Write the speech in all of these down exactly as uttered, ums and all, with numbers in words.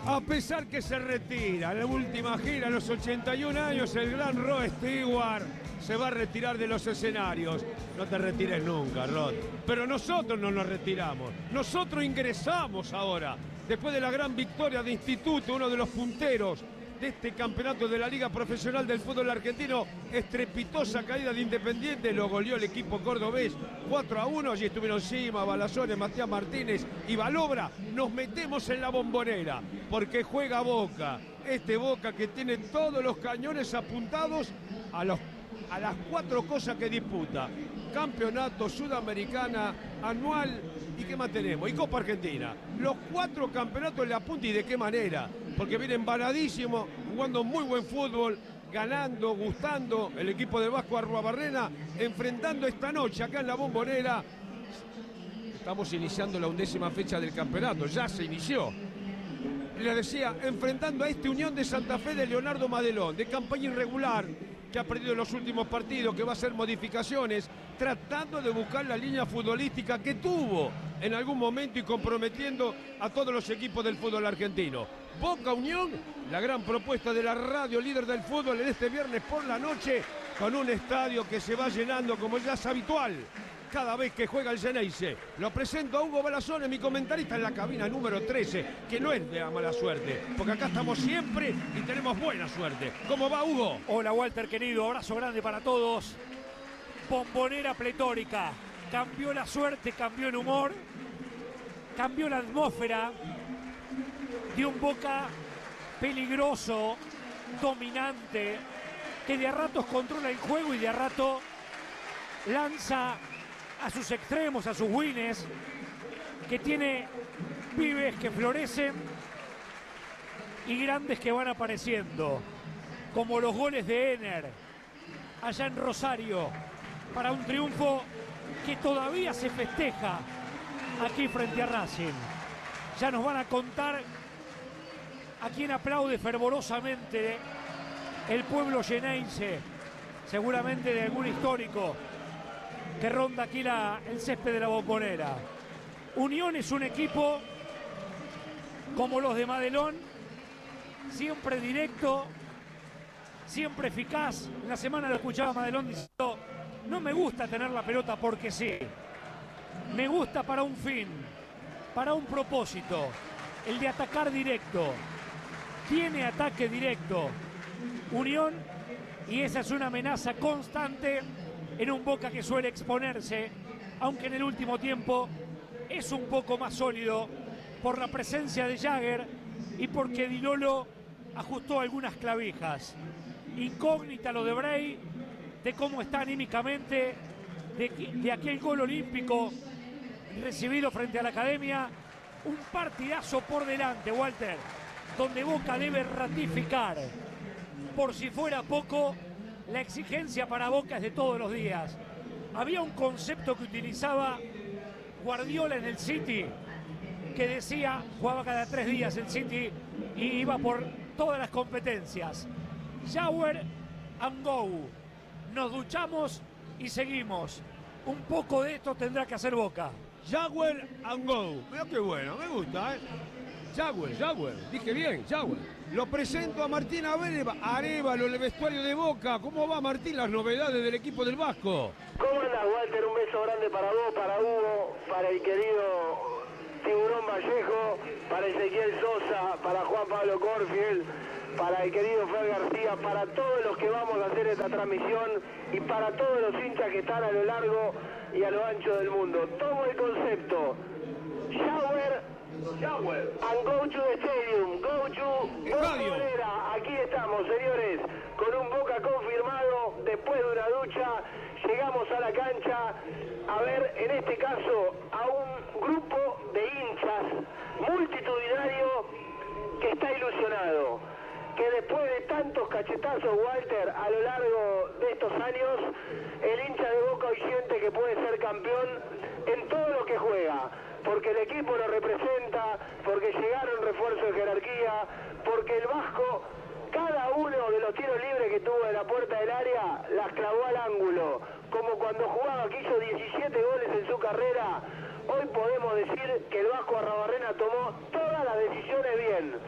A pesar que se retira, en la última gira a los ochenta y un años, el gran Rod Stewart se va a retirar de los escenarios. No te retires nunca, Rod. Pero nosotros no nos retiramos. Nosotros ingresamos ahora, después de la gran victoria de Instituto, uno de los punteros de este campeonato de la Liga Profesional del Fútbol Argentino. Estrepitosa caída de Independiente, lo goleó el equipo cordobés cuatro a uno. Allí estuvieron Sima, Balazones, Matías Martínez y Balobra. Nos metemos en la Bombonera porque juega Boca. Este Boca que tiene todos los cañones apuntados a, los, a las cuatro cosas que disputa: Campeonato Sudamericana, Anual y ¿qué más tenemos? Y Copa Argentina. Los cuatro campeonatos le apunta, y de qué manera, porque viene embaladísimo, jugando muy buen fútbol, ganando, gustando el equipo de Vasco Arruabarrena, enfrentando esta noche acá en la Bombonera. Estamos iniciando la undécima fecha del campeonato, ya se inició. Les decía, enfrentando a este Unión de Santa Fe de Leonardo Madelón, de campaña irregular, que ha perdido en los últimos partidos, que va a hacer modificaciones, tratando de buscar la línea futbolística que tuvo en algún momento y comprometiendo a todos los equipos del fútbol argentino. Boca Unión, la gran propuesta de la radio líder del fútbol en este viernes por la noche, con un estadio que se va llenando como ya es habitual cada vez que juega el Xeneize. Lo presento a Hugo Balazones, mi comentarista en la cabina número trece, que no es de la mala suerte, porque acá estamos siempre y tenemos buena suerte. ¿Cómo va, Hugo? Hola, Walter, querido, abrazo grande para todos. Bombonera pletórica, cambió la suerte, cambió el humor, cambió la atmósfera de un Boca peligroso, dominante, que de a ratos controla el juego y de a rato lanza a sus extremos, a sus wines, que tiene pibes que florecen y grandes que van apareciendo, como los goles de Ener allá en Rosario, para un triunfo que todavía se festeja aquí frente a Racing. Ya nos van a contar a quién aplaude fervorosamente el pueblo xeneize, seguramente de algún histórico que ronda aquí la, el césped de la Bombonera. Unión es un equipo como los de Madelón, siempre directo, siempre eficaz. En la semana lo escuchaba Madelón diciendo: no me gusta tener la pelota porque sí, me gusta para un fin, para un propósito, el de atacar directo. Tiene ataque directo Unión, y esa es una amenaza constante en un Boca que suele exponerse, aunque en el último tiempo es un poco más sólido por la presencia de Jagger y porque Di Lolo ajustó algunas clavijas. Incógnita lo de Bray, de cómo está anímicamente, de, de aquel gol olímpico recibido frente a la Academia. Un partidazo por delante, Walter, donde Boca debe ratificar, por si fuera poco, la exigencia para Boca es de todos los días. Había un concepto que utilizaba Guardiola en el City, que decía, jugaba cada tres días el City y iba por todas las competencias: shower and go. Nos duchamos y seguimos. Un poco de esto tendrá que hacer Boca. Shower and go. Mira qué bueno, me gusta, ¿eh? Shower, shower, dije bien, shower. Lo presento a Martín Arevalo, Arevalo, el vestuario de Boca. ¿Cómo va, Martín, las novedades del equipo del Vasco? ¿Cómo andás, Walter? Un beso grande para vos, para Hugo, para el querido Tiburón Vallejo, para Ezequiel Sosa, para Juan Pablo Corfield, para el querido Fer García, para todos los que vamos a hacer esta transmisión y para todos los hinchas que están a lo largo y a lo ancho del mundo. Tomo el concepto: shower, shower and go to the stadium, go to Bombonera. Aquí estamos, señores, con un Boca confirmado. Después de una ducha llegamos a la cancha a ver, en este caso, a un grupo de hinchas multitudinario que está ilusionado, que después de tantos cachetazos, Walter, a lo largo de estos años, el hincha de Boca hoy siente que puede ser campeón en todo lo que juega, porque el equipo lo representa, porque llegaron refuerzos de jerarquía, porque el Vasco, cada uno de los tiros libres que tuvo de la puerta del área, las clavó al ángulo, como cuando jugaba, que hizo diecisiete goles en su carrera. Hoy podemos decir que el Vasco Arruabarrena tomó todas las decisiones bien.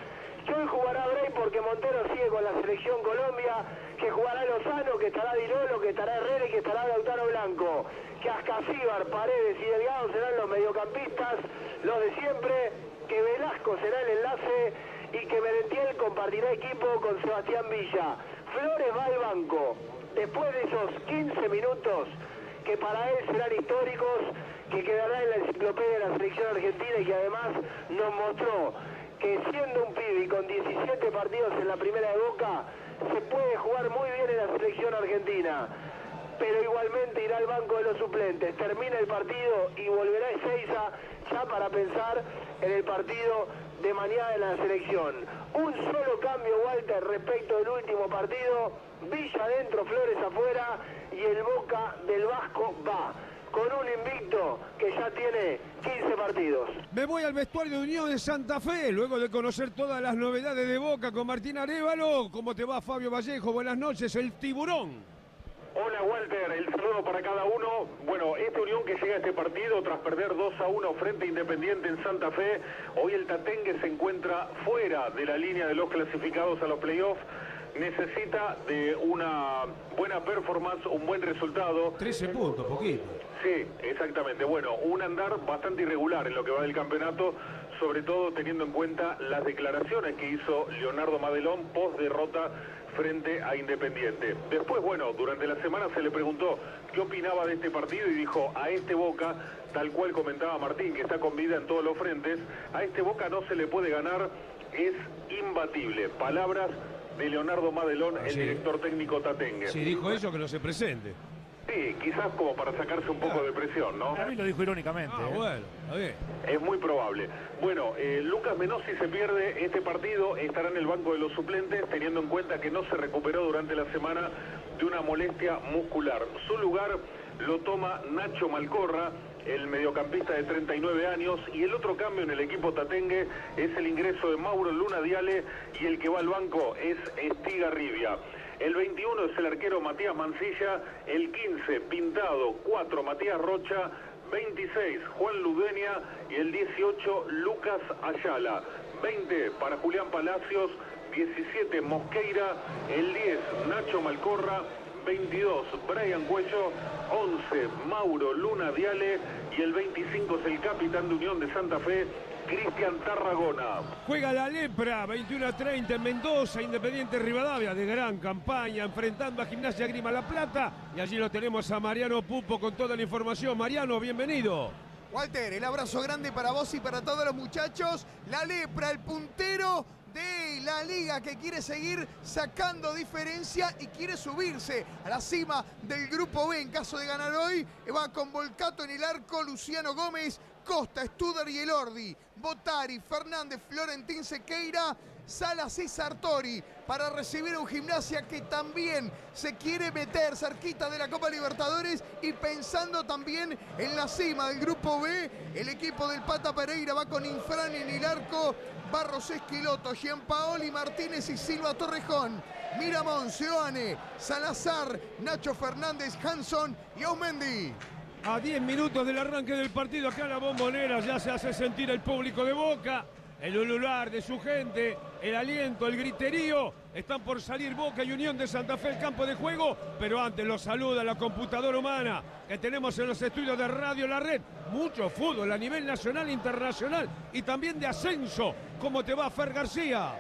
que hoy jugará Bray porque Montero sigue con la selección Colombia, que jugará Lozano, que estará Di Lolo, que estará Herrera y que estará Lautaro Blanco, que Ascasíbar, Paredes y Delgado serán los mediocampistas, los de siempre, que Velasco será el enlace y que Merentiel compartirá equipo con Sebastián Villa. Flores va al banco. Después de esos quince minutos que para él serán históricos, que quedará en la enciclopedia de la selección argentina y que además nos mostró que siendo un pibe y con diecisiete partidos en la primera de Boca, se puede jugar muy bien en la selección argentina, pero igualmente irá al banco de los suplentes, termina el partido y volverá a Ezeiza ya para pensar en el partido de mañana en la selección. Un solo cambio, Walter, respecto del último partido, Villa adentro, Flores afuera y el Boca del Vasco va con un invicto que ya tiene quince partidos. Me voy al vestuario de Unión de Santa Fe, luego de conocer todas las novedades de Boca con Martín Arévalo. ¿Cómo te va, Fabio Vallejo? Buenas noches, el Tiburón. Hola Walter, el saludo para cada uno. Bueno, esta Unión que llega a este partido tras perder dos a uno frente a Independiente en Santa Fe, hoy el Tatengue se encuentra fuera de la línea de los clasificados a los playoffs. Necesita de una buena performance, un buen resultado. trece puntos, poquito. Sí, exactamente. Bueno, un andar bastante irregular en lo que va del campeonato, sobre todo teniendo en cuenta las declaraciones que hizo Leonardo Madelón post derrota frente a Independiente. Después, bueno, durante la semana se le preguntó qué opinaba de este partido y dijo, a este Boca, tal cual comentaba Martín, que está con vida en todos los frentes, a este Boca no se le puede ganar, es imbatible. Palabras de Leonardo Madelón, ah, el sí. director técnico tatengue. Si dijo eso, que no se presente. Sí, quizás como para sacarse un poco de presión, ¿no? A mí lo dijo irónicamente. Ah, ¿eh? bueno, está bien. Es muy probable. Bueno, eh, Lucas Menossi se pierde este partido, estará en el banco de los suplentes, teniendo en cuenta que no se recuperó durante la semana de una molestia muscular. Su lugar lo toma Nacho Malcorra, el mediocampista de treinta y nueve años, y el otro cambio en el equipo tatengue es el ingreso de Mauro Luna Diale, y el que va al banco es Estigarribia. El veintiuno es el arquero Matías Mancilla, el quince Pintado, cuatro Matías Rocha, veintiséis Juan Ludueña y el dieciocho Lucas Ayala. veinte para Julián Palacios, diecisiete Mosqueira, el diez Nacho Malcorra, veintidós Brian Cuello, once Mauro Luna Diale y el veinticinco es el capitán de Unión de Santa Fe, Cristian Tarragona. Juega la Lepra, veintiuno a treinta en Mendoza, Independiente Rivadavia, de gran campaña, enfrentando a Gimnasia Grima La Plata. Y allí lo tenemos a Mariano Pupo con toda la información. Mariano, bienvenido. Walter, el abrazo grande para vos y para todos los muchachos. La Lepra, el puntero de la liga que quiere seguir sacando diferencia y quiere subirse a la cima del grupo B. En caso de ganar hoy, va con Volcato en el arco, Luciano Gómez, Costa, Studer y Elordi, Botari, Fernández, Florentín Sequeira, Salas y Sartori para recibir a un Gimnasia que también se quiere meter cerquita de la Copa Libertadores y pensando también en la cima del grupo B. El equipo del Pata Pereira va con Infran en el arco, Barros Esquiloto, Gianpaoli Martínez y Silva Torrejón, Miramón, Seoane, Salazar, Nacho Fernández, Hanson y Aumendi. A diez minutos del arranque del partido, acá en la Bombonera ya se hace sentir el público de Boca, el ulular de su gente, el aliento, el griterío. Están por salir Boca y Unión de Santa Fe al campo de juego, pero antes los saluda la computadora humana que tenemos en los estudios de Radio La Red. Mucho fútbol a nivel nacional e internacional y también de ascenso. ¿Cómo te va, Fer García?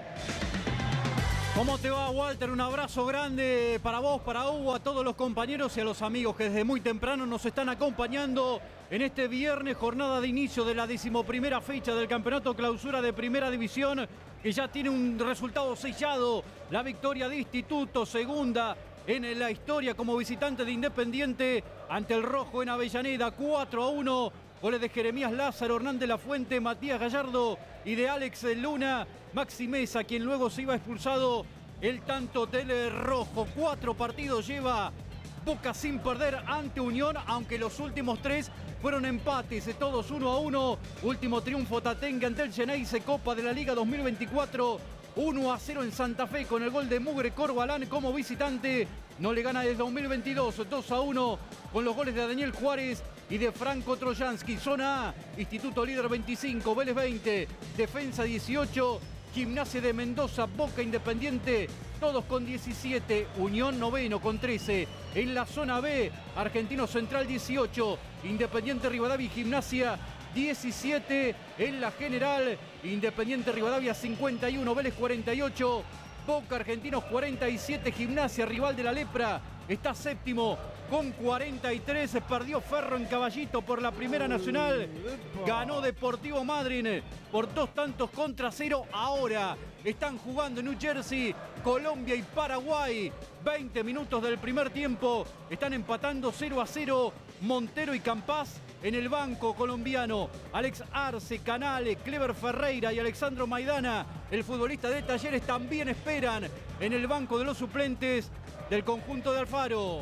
¿Cómo te va, Walter? Un abrazo grande para vos, para Hugo, a todos los compañeros y a los amigos que desde muy temprano nos están acompañando en este viernes, jornada de inicio de la decimoprimera fecha del Campeonato Clausura de Primera División, que ya tiene un resultado sellado, la victoria de Instituto, segunda en la historia como visitante de Independiente ante el Rojo en Avellaneda, cuatro a uno. Goles de Jeremías Lázaro, Hernández Lafuente, Matías Gallardo y de Alex Luna. Maxi Mesa, quien luego se iba expulsado, el tanto del Rojo. Cuatro partidos lleva Boca sin perder ante Unión, aunque los últimos tres fueron empates, todos uno a uno. Último triunfo tatengue ante el Xeneize, Copa de la Liga dos mil veinticuatro. uno a cero en Santa Fe con el gol de Mugre Corbalán como visitante. No le gana desde dos mil veintidós, dos a uno con los goles de Daniel Juárez y de Franco Trojansky. Zona A, Instituto líder veinticinco, Vélez veinte, Defensa dieciocho Gimnasia de Mendoza, Boca, Independiente, todos con diecisiete, Unión noveno con trece. En la zona B, Argentino Central dieciocho, Independiente Rivadavia y Gimnasia diecisiete. En la general, Independiente Rivadavia cincuenta y uno, Vélez cuarenta y ocho, Boca Argentinos cuarenta y siete, Gimnasia, rival de la lepra, está séptimo con cuarenta y tres. Perdió Ferro en Caballito por la Primera Nacional. Ganó Deportivo Madryn por dos tantos contra cero. Ahora están jugando en New Jersey Colombia y Paraguay. veinte minutos del primer tiempo. Están empatando cero a cero. Montero y Campás en el banco colombiano. Alex Arce, Canale, Clever Ferreira y Alexandro Maidana, el futbolista de Talleres, también esperan en el banco de los suplentes del conjunto de Alfaro.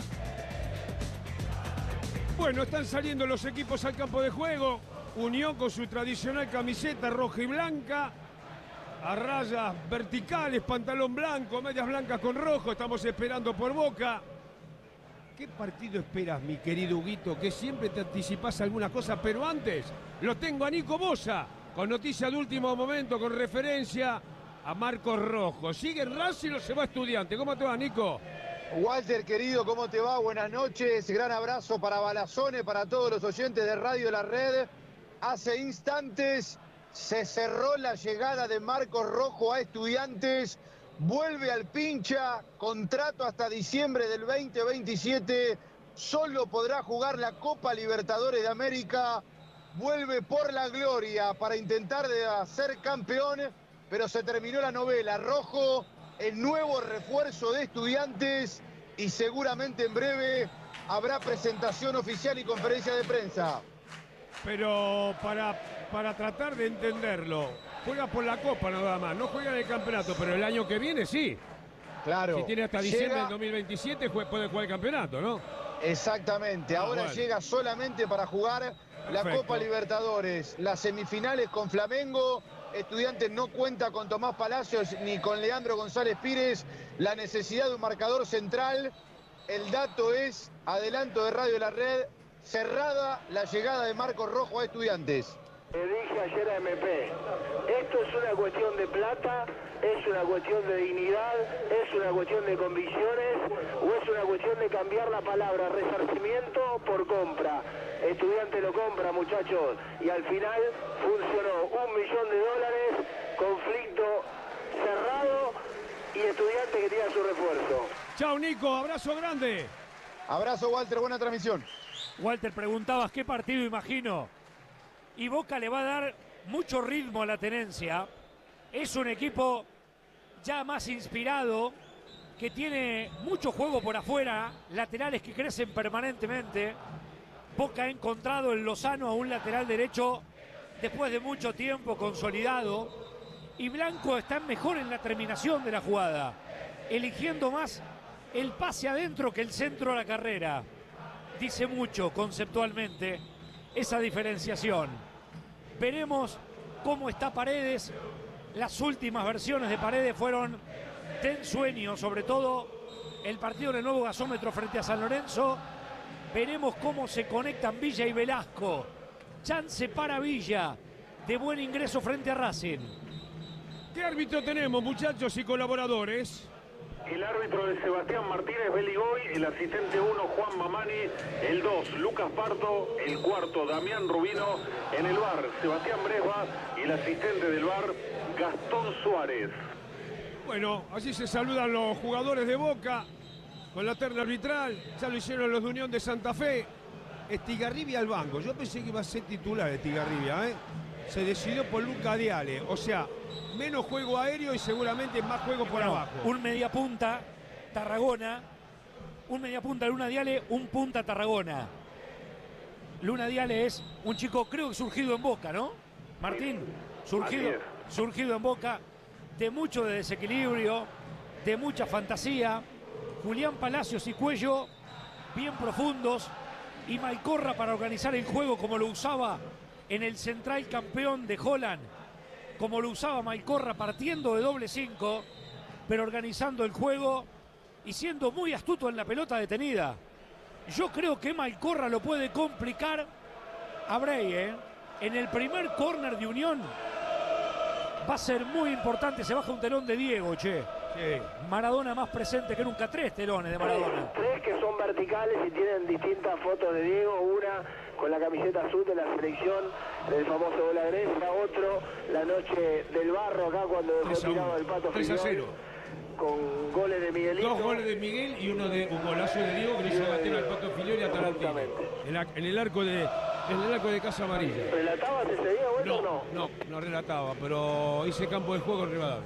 Bueno, están saliendo los equipos al campo de juego. Unión con su tradicional camiseta roja y blanca, a rayas verticales, pantalón blanco, medias blancas con rojo. Estamos esperando por Boca. ¿Qué partido esperas, mi querido Huguito? Que siempre te anticipás alguna cosa, pero antes lo tengo a Nico Bosa, con noticia de último momento, con referencia a Marcos Rojo. ¿Sigue en Racing o se va a Estudiante? ¿Cómo te va, Nico? Walter, querido, ¿cómo te va? Buenas noches. Gran abrazo para Balazone, para todos los oyentes de Radio La Red. Hace instantes se cerró la llegada de Marcos Rojo a Estudiantes. Vuelve al pincha, contrato hasta diciembre del veinte veintisiete. Solo podrá jugar la Copa Libertadores de América. Vuelve por la gloria para intentar de ser campeón, pero se terminó la novela. Rojo, el nuevo refuerzo de Estudiantes, y seguramente en breve habrá presentación oficial y conferencia de prensa. Pero para, para tratar de entenderlo, juega por la Copa nada más, no juega en el campeonato, pero el año que viene sí. Claro. Si tiene hasta diciembre llega... del dos mil veintisiete, puede jugar el campeonato, ¿no? Exactamente, Ah, ahora bueno. llega solamente para jugar la Perfecto. Copa Libertadores, las semifinales con Flamengo. Estudiantes no cuenta con Tomás Palacios ni con Leandro González Pires. La necesidad de un marcador central. El dato es, adelanto de Radio La Red, cerrada la llegada de Marcos Rojo a Estudiantes. Le dije ayer a M P, esto es una cuestión de plata, es una cuestión de dignidad, es una cuestión de convicciones, o es una cuestión de cambiar la palabra resarcimiento por compra. Estudiante lo compra, muchachos, y al final funcionó. Un millón de dólares, conflicto cerrado y Estudiante que tira su refuerzo. Chao, Nico, abrazo grande. Abrazo, Walter, buena transmisión. Walter, preguntabas qué partido imagino. Y Boca le va a dar mucho ritmo a la tenencia. Es un equipo ya más inspirado, que tiene mucho juego por afuera, laterales que crecen permanentemente. Boca ha encontrado en Lozano a un lateral derecho después de mucho tiempo consolidado. Y Blanco está mejor en la terminación de la jugada, eligiendo más el pase adentro que el centro a la carrera. Dice mucho conceptualmente esa diferenciación. Veremos cómo está Paredes. Las últimas versiones de Paredes fueron de ensueño, sobre todo el partido en el nuevo gasómetro frente a San Lorenzo. Veremos cómo se conectan Villa y Velasco. Chance para Villa de buen ingreso frente a Racing. ¿Qué árbitro tenemos, muchachos y colaboradores? El árbitro de Sebastián Martínez Beligoy, el asistente uno Juan Mamani, el dos Lucas Parto, el cuarto Damián Rubino, en el V A R Sebastián Bresba y el asistente del V A R Gastón Suárez. Bueno, así se saludan los jugadores de Boca con la terna arbitral. Ya lo hicieron los de Unión de Santa Fe. Estigarribia al banco. Yo pensé que iba a ser titular Estigarribia, ¿eh? Se decidió por Luca Diale. O sea, menos juego aéreo y seguramente más juego por Bueno, abajo. un mediapunta Tarragona, un mediapunta Luna Diale, un punta Tarragona. Luna Diale es un chico, creo que surgido en Boca, ¿no? Martín, surgido, Así surgido en Boca, de mucho de desequilibrio, de mucha fantasía. Julián Palacios y Cuello, bien profundos, y Malcorra para organizar el juego como lo usaba en el central campeón de Holland, como lo usaba Malcorra, partiendo de doble cinco, pero organizando el juego y siendo muy astuto en la pelota detenida. Yo creo que Malcorra lo puede complicar a Brey, ¿eh? En el primer córner de Unión, Va a ser muy importante, se baja un telón de Diego, che. Sí. Maradona más presente que nunca, tres telones de Maradona. Tres, tres que son verticales y tienen distintas fotos de Diego, una con la camiseta azul de la selección del famoso gol a Grecia, otro la noche del Barro acá cuando dejó tirado el Pato tres a cero. Con goles de Miguelito. Dos goles de Miguel y uno de un golazo de Diego que le hizo bater al Pato Filioli a Tarantino. En, la, en el arco de en el arco de Casa Amarilla. ¿Relatabas ese día, bueno, no, o no? No, no relataba, pero hice campo de juego en Rivadavia.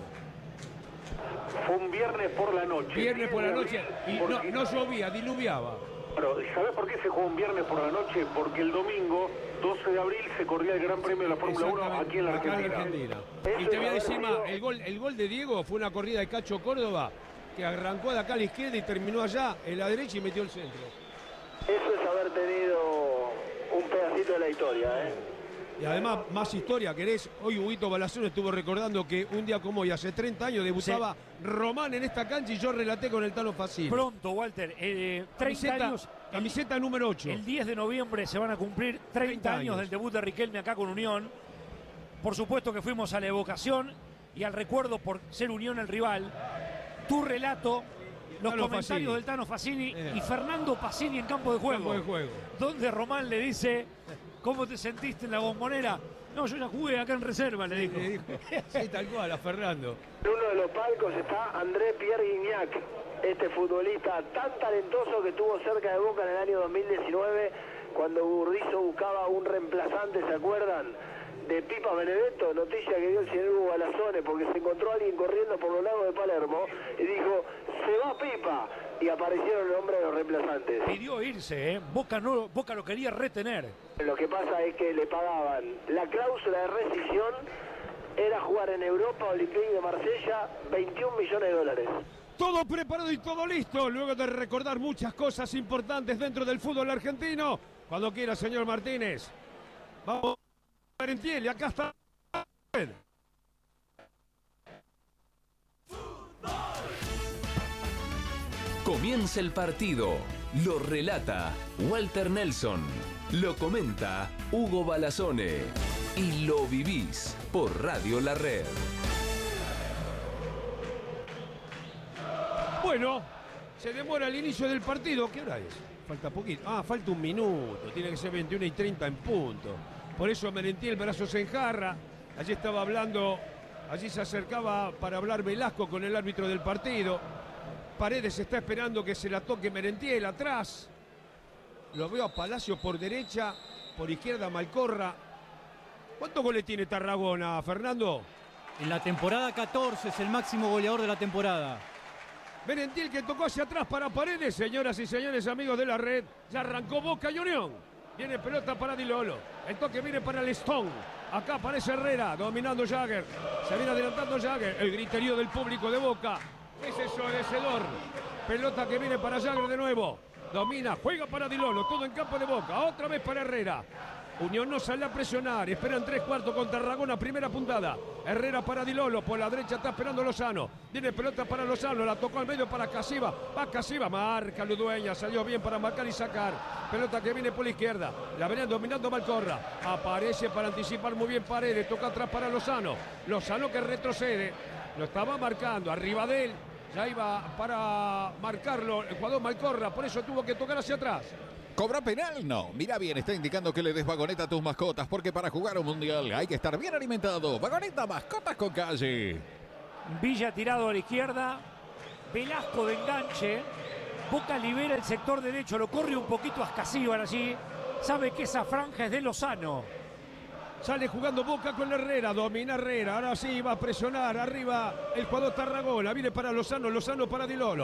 Fue un viernes por la noche. Viernes por la noche y no, Porque- no llovía, diluviaba. Claro, ¿sabés por qué se jugó un viernes por la noche? Porque el domingo, doce de abril, se corría el Gran Premio de la Fórmula uno aquí en la Acá Argentina. Argentina. Eso Y te voy a es decir haber más, sido- el gol, el gol de Diego fue una corrida de Cacho Córdoba que arrancó de acá a la izquierda y terminó allá en la derecha y metió el centro. Eso es haber tenido un pedacito de la historia, ¿eh? Y además, más historia, querés, hoy Huguito Balazón estuvo recordando que un día como hoy, hace treinta años, debutaba Román en esta cancha y yo relaté con el Tano Facino. Pronto, Walter, eh, treinta Camiseta, años. camiseta número ocho. El diez de noviembre se van a cumplir treinta, treinta años años del debut de Riquelme acá con Unión. Por supuesto que fuimos a la evocación y al recuerdo por ser Unión el rival. Tu relato, los Tano comentarios Facini. del Tano Facini Eh. y Fernando Pacini en campo de juego. Campo de juego. Donde Román le dice, ¿cómo te sentiste en la Bombonera? No, yo ya jugué acá en reserva, le dijo. Le dijo. Sí, tal cual, a Fernando. En uno de los palcos está André Pierre Guignac, este futbolista tan talentoso que estuvo cerca de Boca en el año dos mil diecinueve, cuando Burdizo buscaba un reemplazante, ¿se acuerdan? De Pipa Benedetto, noticia que dio el señor Hugo Balazone, porque se encontró alguien corriendo por los lados de Palermo y dijo, se va Pipa, y aparecieron el nombre de los reemplazantes. Pidió irse, ¿eh? Boca, no, Boca lo quería retener. Lo que pasa es que le pagaban la cláusula de rescisión, era jugar en Europa, Olympique de Marsella, veintiún millones de dólares. Todo preparado y todo listo, luego de recordar muchas cosas importantes dentro del fútbol argentino. Cuando quiera, señor Martínez. Vamos, Merentiel, y acá está. Comienza el partido. Lo relata Walter Nelson. Lo comenta Hugo Balazone. Y lo vivís por Radio La Red. Bueno, se demora el inicio del partido. ¿Qué hora es? Falta poquito. Ah, falta un minuto. Tiene que ser veintiuna y treinta en punto. Por eso Merentiel, brazos en jarra. Allí estaba hablando, allí se acercaba para hablar Velasco con el árbitro del partido. Paredes está esperando que se la toque Merentiel atrás. Lo veo a Palacio por derecha, por izquierda Malcorra. ¿Cuántos goles tiene Tarragona, Fernando? En la temporada catorce es el máximo goleador de la temporada. Merentiel que tocó hacia atrás para Paredes, señoras y señores amigos de la red. Ya arrancó Boca y Unión. Viene pelota para Di Lolo. El toque viene para el Stone. Acá aparece Herrera, dominando Jagger. Se viene adelantando Jagger. El griterío del público de Boca es ensordecedor. Pelota que viene para Jagger de nuevo. Domina, juega para Di Lolo. Todo en campo de Boca. Otra vez para Herrera. Unión no sale a presionar. Esperan tres cuartos con Tarragona. Primera puntada. Herrera para Di Lolo. Por la derecha está esperando Lozano. Viene pelota para Lozano. La tocó al medio para Casiva. Va Casiva. Marca Ludueña. Salió bien para marcar y sacar. Pelota que viene por la izquierda. La venían dominando Malcorra. Aparece para anticipar muy bien Paredes. Toca atrás para Lozano. Lozano que retrocede. Lo estaba marcando. Arriba de él. Ya iba para marcarlo el jugador Malcorra. Por eso tuvo que tocar hacia atrás. ¿Cobra penal? No. Mira bien, está indicando que le des vagoneta a tus mascotas, porque para jugar un mundial hay que estar bien alimentado. Vagoneta, mascotas con calle. Villa tirado a la izquierda. Velasco de enganche. Boca libera el sector derecho. Lo corre un poquito a Ascasíbar allí. Sabe que esa franja es de Lozano. Sale jugando Boca con Herrera, domina Herrera, ahora sí va a presionar arriba el jugador Tarragona, viene para Lozano, Lozano para Di Lolo.